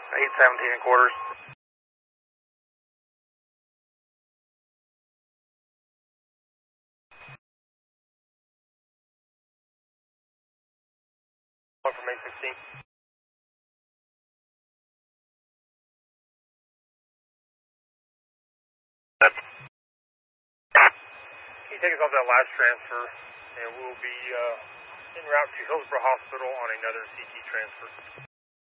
817 and quarters. One from 816. Can you take us off that last transfer, and we'll be en route to Hillsborough Hospital on another CT transfer.